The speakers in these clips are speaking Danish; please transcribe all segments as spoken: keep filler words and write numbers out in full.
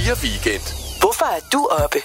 fire Weekend. Hvorfor er du oppe?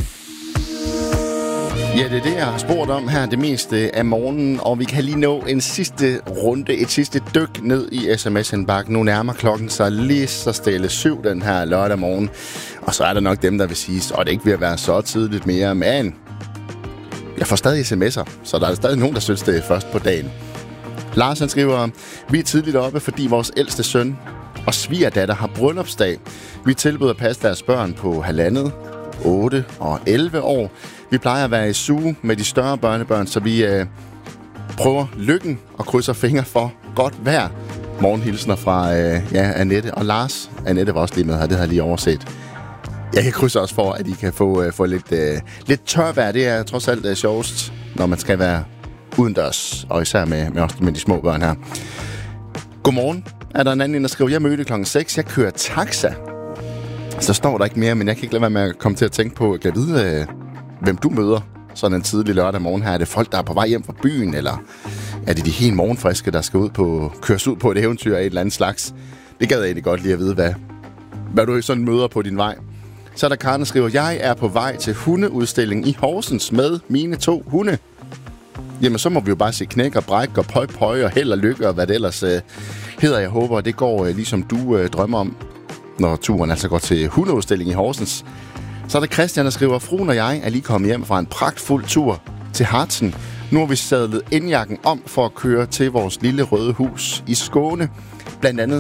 Ja, det er det, jeg har spurgt om her det meste af morgenen, og vi kan lige nå en sidste runde, et sidste dyk ned i sms-indbakken. Nu nærmer klokken sig lige så stille syv den her lørdag morgen, og så er der nok dem, der vil sige, at det ikke vil være så tidligt mere, men jeg får stadig sms'er, så der er stadig nogen, der synes, det er først på dagen. Lars han skriver, vi er tidligt oppe, fordi vores ældste søn og svigerdatter har bryllupsdag. Vi tilbyder at passe deres børn på halvandet, otte og elleve år. Vi plejer at være i suge med de større børnebørn, så vi øh, prøver lykken og krydser fingre for godt vejr. Morgenhilsner fra øh, ja, Annette og Lars. Annette var også lige med her, det havde jeg lige overset. Jeg kan krydse også for, at I kan få, øh, få lidt, øh, lidt tørvejr. Det er trods alt øh, sjovest, når man skal være udendørs, og især med, med, med de små børn her. Godmorgen. Er der en anden, der skriver, jeg mødte klokken seks. Jeg kører taxa. Så står der ikke mere, men jeg kan ikke lade være med at komme til at tænke på, kan jeg vide, øh, hvem du møder sådan en tidlig lørdag morgen her? Er det folk, der er på vej hjem fra byen, eller er det de helt morgenfriske, der skal ud på, køres ud på et eventyr af et eller andet slags? Det gad jeg egentlig godt lige at vide, hvad, hvad du sådan møder på din vej. Så er der Karen, der skriver, jeg er på vej til hundeudstilling i Horsens med mine to hunde. Jamen, så må vi jo bare se knæk og bræk og pøj pøj og held og lykke og hvad det ellers øh, hedder. Jeg håber, det går øh, ligesom du øh, drømmer om, når turen altså går til hundeudstilling i Horsens. Så er der Christian, der skriver, fruen og jeg er lige kommet hjem fra en pragtfuld tur til Harzen. Nu har vi sadlet indjakken om for at køre til vores lille røde hus i Skåne. Blandt andet